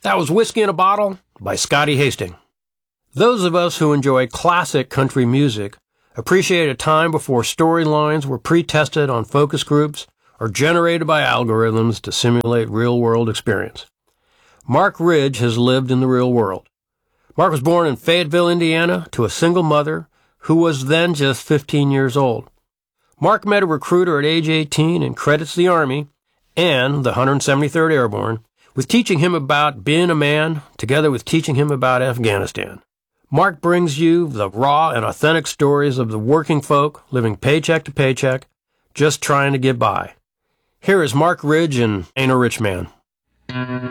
That was Whiskey in a Bottle by Scotty Hastings. Those of us who enjoy classic country music appreciate a time before storylines were pre-tested on focus groups or generated by algorithms to simulate real-world experience. Mark Ridge has lived in the real world. Mark was born in Fayetteville, Indiana, to a single mother who was then just 15 years old. Mark met a recruiter at age 18 and credits the Army and the 173rd Airborne with teaching him about being a man, together with teaching him about Afghanistan. Mark brings you the raw and authentic stories of the working folk living paycheck to paycheck, just trying to get by. Here is Mark Ridge and Ain't a Rich Man.